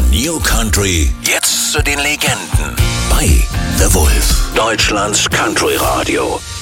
New Country, jetzt zu den Legenden. Bei The Wolf, Deutschlands Country Radio.